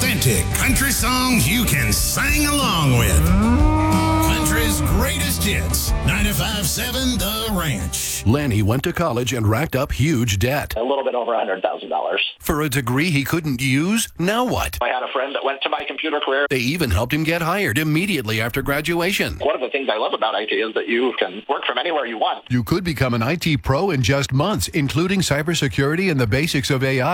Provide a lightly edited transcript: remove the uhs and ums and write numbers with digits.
authentic country songs you can sing along with. Country's greatest hits. 95.7 The Ranch. Lanny went to college and racked up huge debt. A little bit over $100,000. For a degree he couldn't use? Now what? I had a friend that went to my computer career. They even helped him get hired immediately after graduation. One of the things I love about IT is that you can work from anywhere you want. You could become an IT pro in just months, including cybersecurity and the basics of AI.